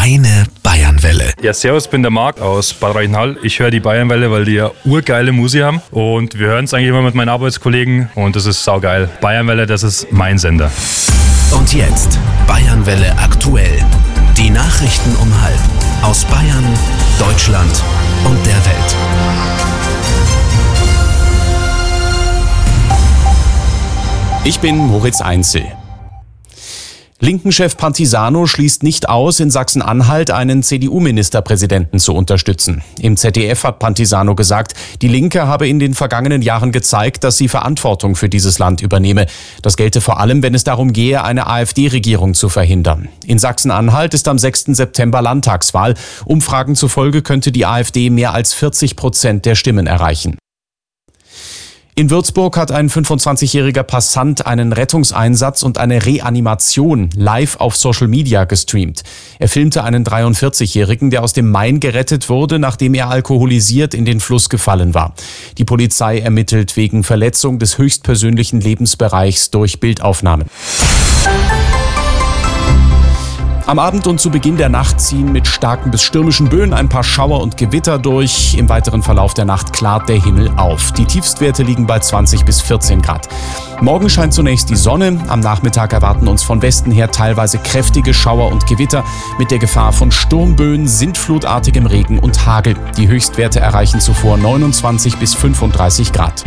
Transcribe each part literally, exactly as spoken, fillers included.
Deine Bayernwelle. Ja, servus, bin der Marc aus Bad Reichenhall. Ich höre die Bayernwelle, weil die ja urgeile Musik haben. Und wir hören es eigentlich immer mit meinen Arbeitskollegen und das ist saugeil. Bayernwelle, das ist mein Sender. Und jetzt Bayernwelle aktuell. Die Nachrichten um halb. Aus Bayern, Deutschland und der Welt. Ich bin Moritz Einzel. Linken-Chef Partisano schließt nicht aus, in Sachsen-Anhalt einen C D U-Ministerpräsidenten zu unterstützen. Im Z D F hat Partisano gesagt, die Linke habe in den vergangenen Jahren gezeigt, dass sie Verantwortung für dieses Land übernehme. Das gelte vor allem, wenn es darum gehe, eine AfD-Regierung zu verhindern. In Sachsen-Anhalt ist am sechsten September Landtagswahl. Umfragen zufolge könnte die AfD mehr als vierzig Prozent der Stimmen erreichen. In Würzburg hat ein fünfundzwanzigjähriger Passant einen Rettungseinsatz und eine Reanimation live auf Social Media gestreamt. Er filmte einen dreiundvierzigjährigen, der aus dem Main gerettet wurde, nachdem er alkoholisiert in den Fluss gefallen war. Die Polizei ermittelt wegen Verletzung des höchstpersönlichen Lebensbereichs durch Bildaufnahmen. Am Abend und zu Beginn der Nacht ziehen mit starken bis stürmischen Böen ein paar Schauer und Gewitter durch. Im weiteren Verlauf der Nacht klart der Himmel auf. Die Tiefstwerte liegen bei zwanzig bis vierzehn Grad. Morgen scheint zunächst die Sonne. Am Nachmittag erwarten uns von Westen her teilweise kräftige Schauer und Gewitter mit der Gefahr von Sturmböen, sintflutartigem Regen und Hagel. Die Höchstwerte erreichen zuvor neunundzwanzig bis fünfunddreißig Grad.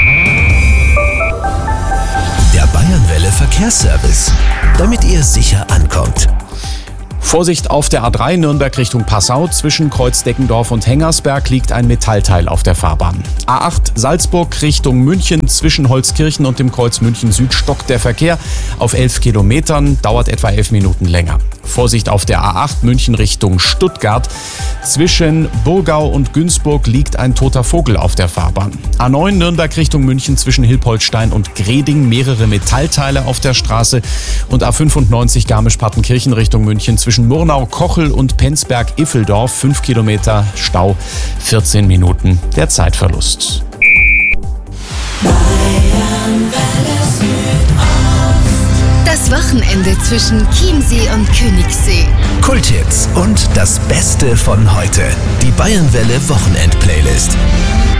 Der Bayernwelle Verkehrsservice, damit ihr sicher ankommt. Vorsicht auf der A drei Nürnberg Richtung Passau. Zwischen Kreuz-Deckendorf und Hengersberg liegt ein Metallteil auf der Fahrbahn. A acht Salzburg Richtung München. Zwischen Holzkirchen und dem Kreuz München Süd stockt der Verkehr. Auf elf Kilometern, dauert etwa elf Minuten länger. Vorsicht auf der A acht München Richtung Stuttgart. Zwischen Burgau und Günzburg liegt ein toter Vogel auf der Fahrbahn. A neun Nürnberg Richtung München zwischen Hilpoltstein und Greding mehrere Metallteile auf der Straße. Und A fünfundneunzig Garmisch-Partenkirchen Richtung München zwischen Murnau, Kochel und Penzberg-Iffeldorf. fünf Kilometer Stau, vierzehn Minuten der Zeitverlust. Das Wochenende zwischen Chiemsee und Königssee. Kulthits und das Beste von heute. Die Bayernwelle Wochenend-Playlist.